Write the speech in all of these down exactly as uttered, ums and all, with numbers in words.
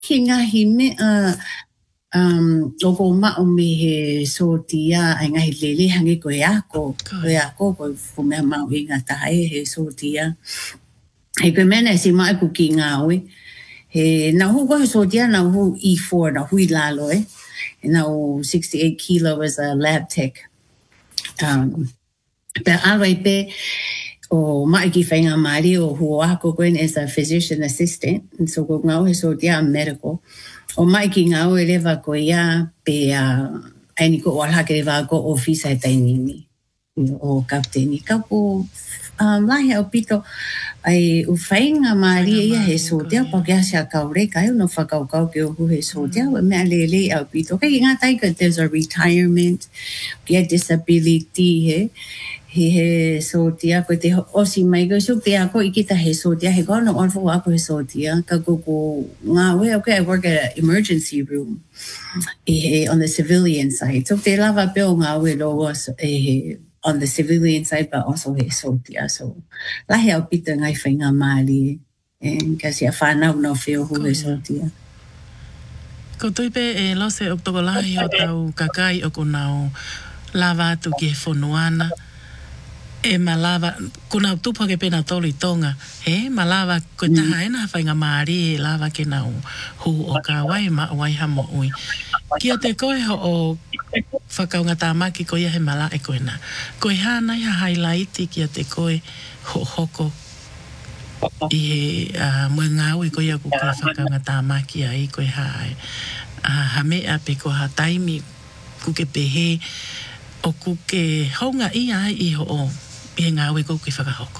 ki ngā hi mea um, o ko mao me he sotia ai ngahi lele hangi koe ako. Koe ako koe fumea mau i ngā tahae he sotia. He koe mena si mai ku ki ngā oe. He na hu ko he sotia na hu E four na hui lalo e. Na hu sixty-eight kilo as a lab tech. Um, pe alwai pe o mai ki whainga maari o hua ako koen as a physician assistant. And so ko ngau he sotia medical. O mai ki ngau e lewa ko ia pe uh, aini ko walhake lewa ko office ai tainini. O kapteni. Ka ko um, lahi au pito ai u whainga maari ia he sotia pa kia sea kaure kai uno whakau kau ke o hu he sotia wa mea lele au pito. Kai ngā taika there's a retirement, kia disability he. He he sotia ko te osi mai ko so te ako ikita he sotia he kono on fo ako he sotia ka ko ko nga we okay I work at an emergency room e on the civilian side so te lava pe nga we lo was e on the civilian side but also he sotia so la he au pita ngai whainga mali en kasi a whanau no feo hu he sotia ko tuipe e lo se oktogolahi o tau kakai o ko nao lava tu ki fonuana e malava, kuna tupa ke pena toli tonga, e malava ko taha ena whainga maari e lava ke nau hu o ka wai ma wai hamo ui. Kia te koe ho o whakaunga tāmaki ko ia he mala e koe na. Koe hana ia highlighti kia te koe ho hoko i he uh, mui ngau i ko ia kuka whakaunga tāmaki ai koe hae. Uh, ha mea pe ko ha taimi kuke pehe o kuke honga ia ai i ho o. Pia ngā we ko ki whakahoko.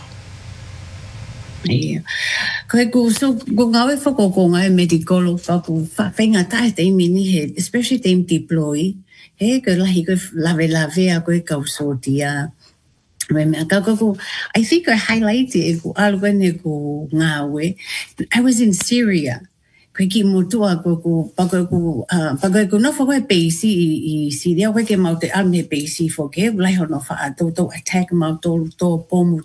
Ia. Koe ko so ko ngā we whakoko ngā e medikolo whaku whainga tae te imini he, especially te deploy. He koe lahi koe lawe lawe a koe kau sotia. Me mea ka ko I think I highlighted e ko alwene ko ngā we. I was in Syria. Koe ki motua ko ko pakoe ko uh, pakoe ko no whakoe peisi i, i Syria koe ke mau te ame peisi whoke lai hono wha to to attack mau to to pomu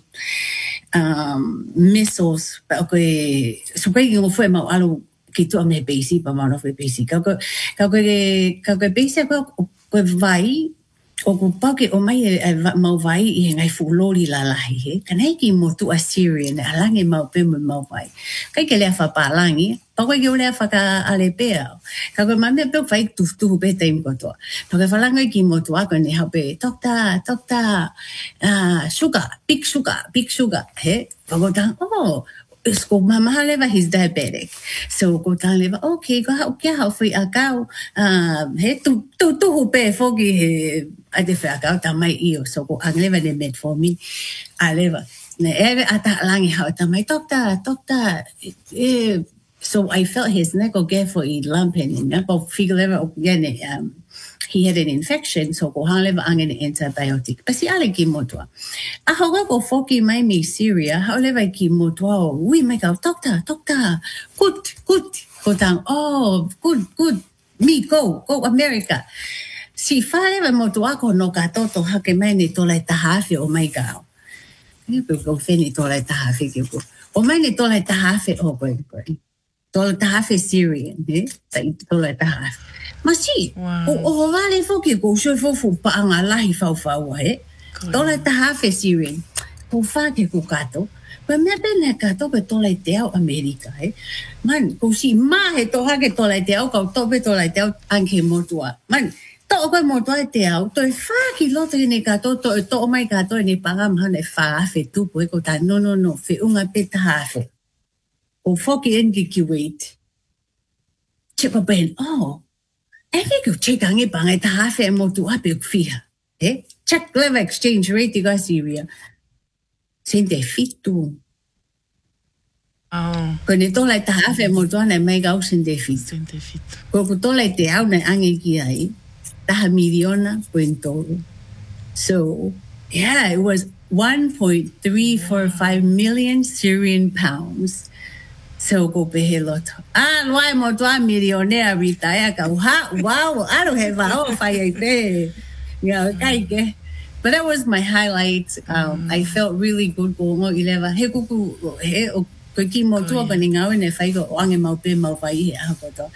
um, missiles pa koe so koe ki ngo fue mau alu ki tu ame peisi pa mau no fue peisi ka koe ka koe ka koe peisi koe koe vai o ko pake o mai e, e mau vai i ngai fulori la lahi he kanai ki motu a Syrian alangi mau pe mau vai kai ke lea whapalangi pa koe ke o lea whaka ale pea ka koe mame pe whai tuftuhu pe teim kotoa pa koe whalangai ki motu ako ne hau pe dokta, dokta uh, sugar, big sugar, big sugar he pa koe tang oh Sko mama leva he's diabetic. So ko tang leva okay ko ha kia ha fui akau uh, he tu tu tu hupe fogi he ade fe akau tamai io so ko ang leva de metformin a leva ne eve ata langi ha tamai doctor doctor eh, so I felt his neck o get for i lump in na ko figure leva o gene um he had an infection, so ko hang leva ang an antibiotic. Pasi ale ki motua. A hoga ko foki mai mi Syria, how leva ki motua, we make out doctor, doctor, good, good. Ko tang, oh, good, good. Me, go, go America. Si fa leva motua ko no ka toto hake mai ni tolai tahafi o mai gao. Ni ko ko feni tolai tahafi ki ko. O mai ni tolai tahafi o ko ko. Tolai tahafi Syrian, eh? Tolai tahafi. Masi, o o vale foki ko so fo fo pa nga lahi fa fa wa he. Tola ta hafe Syrian. Ko fa ke ko kato. Ko me pena kato ko tola te au America he. Man, ko si ma he to ha ke tola te au ko to be tola te au anke motua. Man, to ko motua te au to fa ki lo te ne kato to to mai kato ni panga ma ne fa fe tu po ko ta no no no fe unga pe ta hafe. O foki endi ki wait. Chepa ben oh. Eke ko chekangi pangai tahafe mo tu ape kfia. Eh? Check level exchange rate ga Syria. Sente fitu. Oh. Ko ne to lai tahafe mo tu ana mai ga sente fitu. Sente fitu. Ko ko to lai te au na ange ki ai. Taha miliona puentoro. So, yeah, it was one point three four five million Syrian pounds. So go pehe loto. Ah, why mo tua millionaire retire ka ha wow, I don't have a fire there. Yeah, okay. But that was my highlight. Um, mm. I felt really good going on eleven. He kuku he Ko ki mo tua ko ni ngau ne whai ko o ange mau pe mau whai he aha koto.